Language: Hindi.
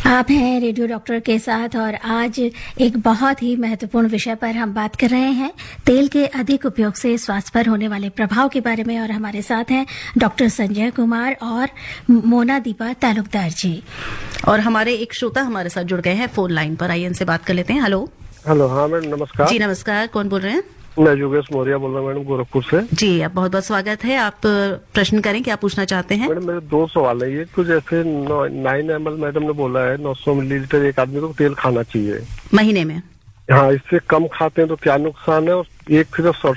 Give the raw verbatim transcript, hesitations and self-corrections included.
आप हैं रेडियो डॉक्टर के साथ और आज एक बहुत ही महत्वपूर्ण विषय पर हम बात कर रहे हैं, तेल के अधिक उपयोग से स्वास्थ्य पर होने वाले प्रभाव के बारे में। और हमारे साथ हैं डॉक्टर संजय कुमार और मोना दीपा तालुकदार जी। और हमारे एक श्रोता हमारे साथ जुड़ गए हैं फोन लाइन पर, आइए इनसे बात कर लेते हैं। हेलो हेलो, हाँ मैडम नमस्कार। जी नमस्कार, कौन बोल रहे हैं? मैं योगेश मौर्य बोल रहा हूँ मैडम, गोरखपुर से। जी, आप बहुत बहुत स्वागत है। आप प्रश्न करें, क्या पूछना चाहते हैं? मैडम मेरे दो सवाल है। ये तो जैसे नाइन एम एल मैडम ने बोला है, नौ सौ मिलीलीटर एक आदमी को तेल खाना चाहिए महीने में। हाँ, इससे कम खाते हैं तो क्या नुकसान है? और एक फिर